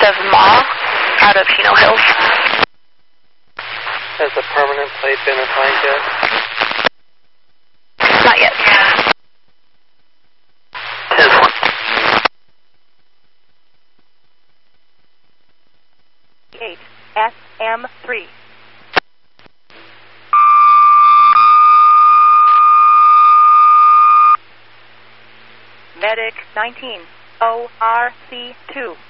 of Ma out of Chino Hills. Has the permanent plate been assigned yet? Not yet. 8 SM3. Medic 19 ORC2.